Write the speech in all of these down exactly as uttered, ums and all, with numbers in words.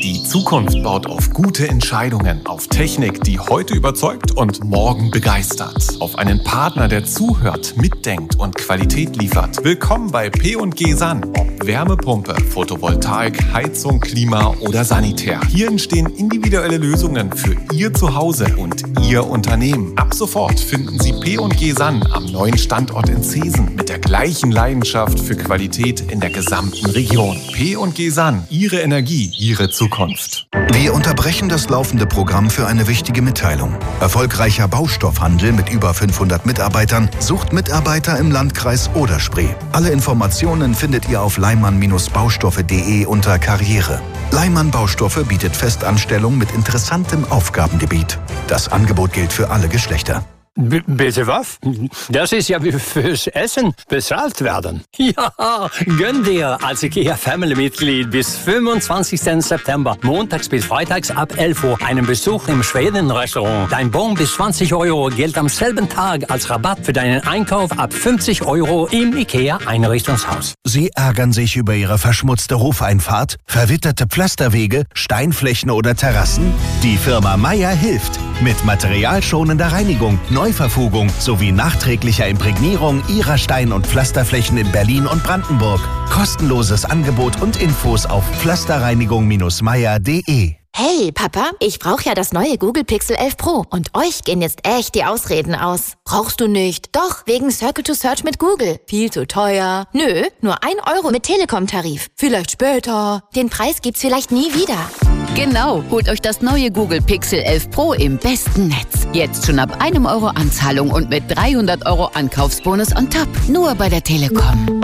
Die Zukunft baut auf gute Entscheidungen, auf Technik, die heute überzeugt und morgen begeistert. Auf einen Partner, der zuhört, mitdenkt und Qualität liefert. Willkommen bei P und G San. Ob Wärmepumpe, Photovoltaik, Heizung, Klima oder Sanitär. Hier entstehen individuelle Lösungen für Ihr Zuhause und Ihr Unternehmen. Ab sofort finden Sie P und G San am neuen Standort in Zeesen mit der gleichen Leidenschaft für Qualität in der gesamten Region. P und G San, Ihre Energie, Ihre Zukunft. Wir unterbrechen das laufende Programm für eine wichtige Mitteilung. Erfolgreicher Baustoffhandel mit über fünfhundert Mitarbeitern sucht Mitarbeiter im Landkreis Oder-Spree. Alle Informationen findet ihr auf leimann baustoffe punkt de unter Karriere. Leimann Baustoffe bietet Festanstellung mit interessantem Aufgabengebiet. Das Angebot gilt für alle Geschlechter. B- bitte was? Das ist ja wie fürs Essen bezahlt werden. Ja, gönn dir als IKEA-Family-Mitglied bis fünfundzwanzigsten September, montags bis freitags ab elf Uhr, einen Besuch im Schweden-Restaurant. Dein Bon bis zwanzig Euro gilt am selben Tag als Rabatt für deinen Einkauf ab fünfzig Euro im IKEA-Einrichtungshaus. Sie ärgern sich über Ihre verschmutzte Hofeinfahrt, verwitterte Pflasterwege, Steinflächen oder Terrassen? Die Firma Meier hilft. Mit materialschonender Reinigung, Neuverfugung sowie nachträglicher Imprägnierung Ihrer Stein- und Pflasterflächen in Berlin und Brandenburg. Kostenloses Angebot und Infos auf pflasterreinigung meier punkt de. Hey, Papa, ich brauche ja das neue Google Pixel elf Pro. Und euch gehen jetzt echt die Ausreden aus. Brauchst du nicht? Doch, wegen Circle to Search mit Google. Viel zu teuer. Nö, nur ein Euro mit Telekom-Tarif. Vielleicht später. Den Preis gibt's vielleicht nie wieder. Genau, holt euch das neue Google Pixel elf Pro im besten Netz. Jetzt schon ab einem Euro Anzahlung und mit dreihundert Euro Ankaufsbonus on top. Nur bei der Telekom.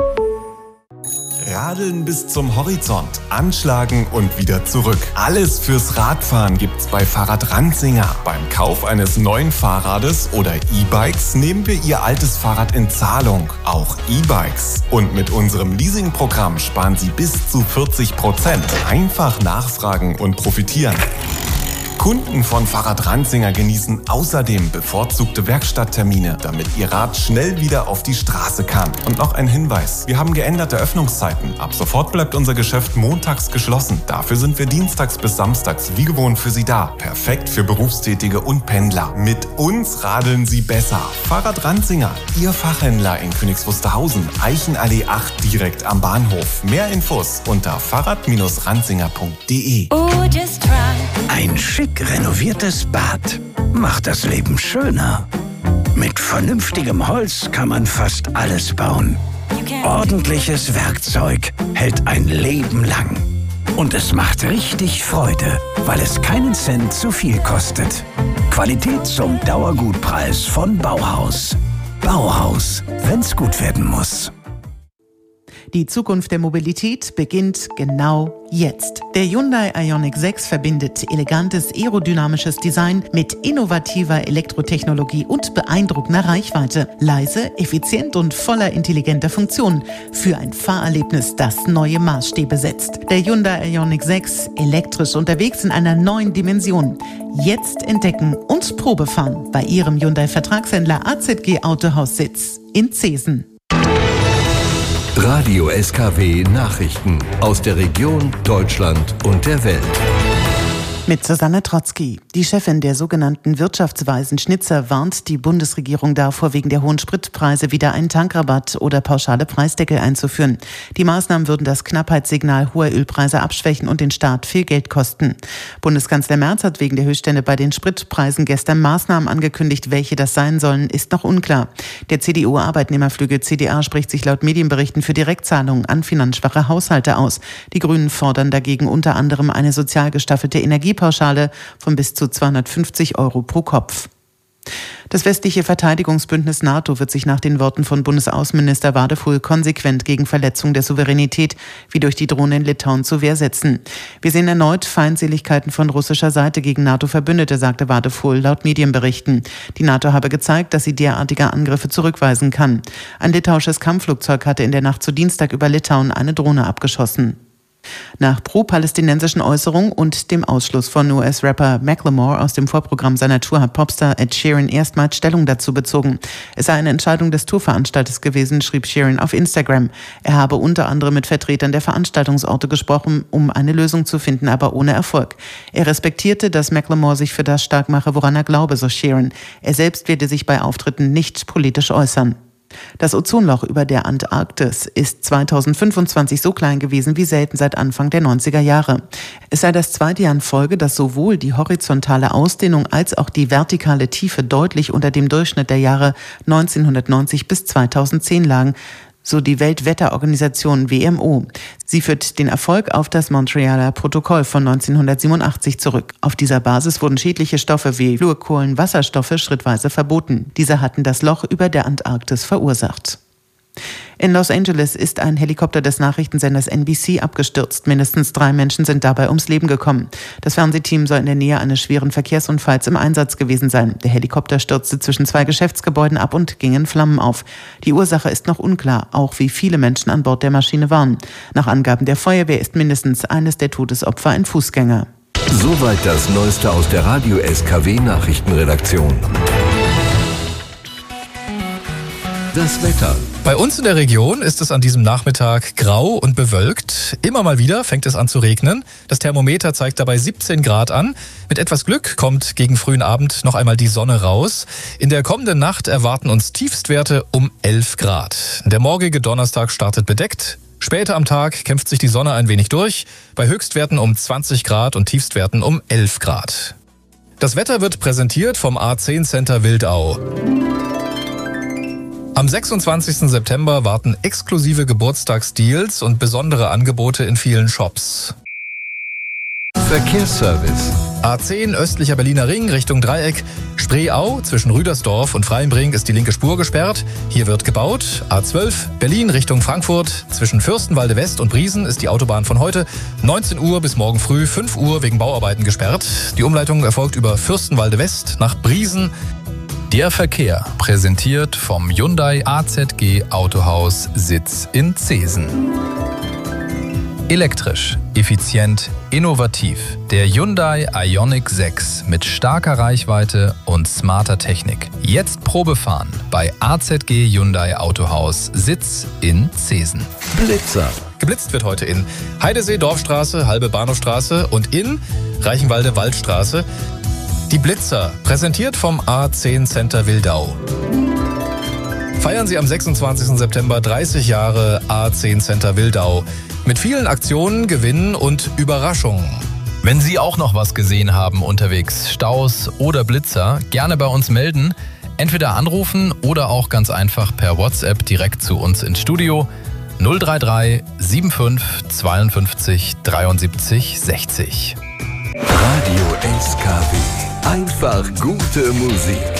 Radeln bis zum Horizont, anschlagen und wieder zurück. Alles fürs Radfahren gibt's bei Fahrrad Ranzinger. Beim Kauf eines neuen Fahrrades oder E-Bikes nehmen wir Ihr altes Fahrrad in Zahlung, auch E-Bikes. Und mit unserem Leasingprogramm sparen Sie bis zu vierzig Prozent. Einfach nachfragen und profitieren. Kunden von Fahrrad Ranzinger genießen außerdem bevorzugte Werkstatttermine, damit Ihr Rad schnell wieder auf die Straße kann. Und noch ein Hinweis, wir haben geänderte Öffnungszeiten. Ab sofort bleibt unser Geschäft montags geschlossen. Dafür sind wir dienstags bis samstags wie gewohnt für Sie da. Perfekt für Berufstätige und Pendler. Mit uns radeln Sie besser. Fahrrad Ranzinger, Ihr Fachhändler in Königs Wusterhausen, Eichenallee acht direkt am Bahnhof. Mehr Infos unter fahrrad ranzinger punkt de. Ein schick renoviertes Bad macht das Leben schöner. Mit vernünftigem Holz kann man fast alles bauen. Ordentliches Werkzeug hält ein Leben lang. Und es macht richtig Freude, weil es keinen Cent zu viel kostet. Qualität zum Dauergutpreis von Bauhaus. Bauhaus, wenn's gut werden muss. Die Zukunft der Mobilität beginnt genau jetzt. Der Hyundai Ioniq sechs verbindet elegantes aerodynamisches Design mit innovativer Elektrotechnologie und beeindruckender Reichweite. Leise, effizient und voller intelligenter Funktionen. Für ein Fahrerlebnis, das neue Maßstäbe setzt. Der Hyundai Ioniq sechs, elektrisch unterwegs in einer neuen Dimension. Jetzt entdecken und Probefahren bei Ihrem Hyundai-Vertragshändler A Z G Autohaussitz in Zeesen. Radio S K W Nachrichten aus der Region, Deutschland und der Welt. Mit Susanne Trotzki. Die Chefin der sogenannten wirtschaftsweisen Schnitzer warnt die Bundesregierung davor, wegen der hohen Spritpreise wieder einen Tankrabatt oder pauschale Preisdeckel einzuführen. Die Maßnahmen würden das Knappheitssignal hoher Ölpreise abschwächen und den Staat viel Geld kosten. Bundeskanzler Merz hat wegen der Höchststände bei den Spritpreisen gestern Maßnahmen angekündigt. Welche das sein sollen, ist noch unklar. Der C D U-Arbeitnehmerflügel C D A spricht sich laut Medienberichten für Direktzahlungen an finanzschwache Haushalte aus. Die Grünen fordern dagegen unter anderem eine sozial gestaffelte Energiepauschale von bis zu zweihundertfünfzig Euro pro Kopf. Das westliche Verteidigungsbündnis NATO wird sich nach den Worten von Bundesaußenminister Wadefull konsequent gegen Verletzung der Souveränität wie durch die Drohne in Litauen zur Wehr setzen. Wir sehen erneut Feindseligkeiten von russischer Seite gegen NATO-Verbündete, sagte Wadefull laut Medienberichten. Die NATO habe gezeigt, dass sie derartige Angriffe zurückweisen kann. Ein litauisches Kampfflugzeug hatte in der Nacht zu Dienstag über Litauen eine Drohne abgeschossen. Nach pro-palästinensischen Äußerungen und dem Ausschluss von U S-Rapper Macklemore aus dem Vorprogramm seiner Tour hat Popstar Ed Sheeran erstmals Stellung dazu bezogen. Es sei eine Entscheidung des Tourveranstalters gewesen, schrieb Sheeran auf Instagram. Er habe unter anderem mit Vertretern der Veranstaltungsorte gesprochen, um eine Lösung zu finden, aber ohne Erfolg. Er respektierte, dass Macklemore sich für das stark mache, woran er glaube, so Sheeran. Er selbst werde sich bei Auftritten nicht politisch äußern. Das Ozonloch über der Antarktis ist zweitausendfünfundzwanzig so klein gewesen wie selten seit Anfang der neunziger Jahre. Es sei das zweite Jahr in Folge, dass sowohl die horizontale Ausdehnung als auch die vertikale Tiefe deutlich unter dem Durchschnitt der Jahre neunzehnhundertneunzig bis zweitausendzehn lagen, so die Weltwetterorganisation W M O. Sie führt den Erfolg auf das Montrealer Protokoll von neunzehnhundertsiebenundachtzig zurück. Auf dieser Basis wurden schädliche Stoffe wie Fluorkohlenwasserstoffe schrittweise verboten. Diese hatten das Loch über der Antarktis verursacht. In Los Angeles ist ein Helikopter des Nachrichtensenders N B C abgestürzt. Mindestens drei Menschen sind dabei ums Leben gekommen. Das Fernsehteam soll in der Nähe eines schweren Verkehrsunfalls im Einsatz gewesen sein. Der Helikopter stürzte zwischen zwei Geschäftsgebäuden ab und ging in Flammen auf. Die Ursache ist noch unklar, auch wie viele Menschen an Bord der Maschine waren. Nach Angaben der Feuerwehr ist mindestens eines der Todesopfer ein Fußgänger. Soweit das Neueste aus der Radio S K W Nachrichtenredaktion. Das Wetter. Bei uns in der Region ist es an diesem Nachmittag grau und bewölkt. Immer mal wieder fängt es an zu regnen. Das Thermometer zeigt dabei siebzehn Grad an. Mit etwas Glück kommt gegen frühen Abend noch einmal die Sonne raus. In der kommenden Nacht erwarten uns Tiefstwerte um elf Grad. Der morgige Donnerstag startet bedeckt. Später am Tag kämpft sich die Sonne ein wenig durch. Bei Höchstwerten um zwanzig Grad und Tiefstwerten um elf Grad. Das Wetter wird präsentiert vom A zehn Center Wildau. Am sechsundzwanzigsten September warten exklusive Geburtstagsdeals und besondere Angebote in vielen Shops. Verkehrsservice. A zehn östlicher Berliner Ring Richtung Dreieck. Spreeau zwischen Rüdersdorf und Freienbring ist die linke Spur gesperrt. Hier wird gebaut. A zwölf Berlin Richtung Frankfurt. Zwischen Fürstenwalde West und Briesen ist die Autobahn von heute neunzehn Uhr bis morgen früh fünf Uhr wegen Bauarbeiten gesperrt. Die Umleitung erfolgt über Fürstenwalde West nach Briesen. Der Verkehr, präsentiert vom Hyundai A Z G Autohaus Sitz in Zeesen. Elektrisch, effizient, innovativ. Der Hyundai Ioniq sechs mit starker Reichweite und smarter Technik. Jetzt Probefahren bei A Z G Hyundai Autohaus Sitz in Zeesen. Blitzer. Geblitzt wird heute in Heidesee Dorfstraße, Halbe Bahnhofstraße und in Reichenwalde Waldstraße. Die Blitzer, präsentiert vom A zehn Center Wildau. Feiern Sie am sechsundzwanzigsten September dreißig Jahre A zehn Center Wildau. Mit vielen Aktionen, Gewinnen und Überraschungen. Wenn Sie auch noch was gesehen haben unterwegs, Staus oder Blitzer, gerne bei uns melden. Entweder anrufen oder auch ganz einfach per WhatsApp direkt zu uns ins Studio. null drei drei fünfundsiebzig zweiundfünfzig dreiundsiebzig sechzig. Radio S K W. Einfach gute Musik.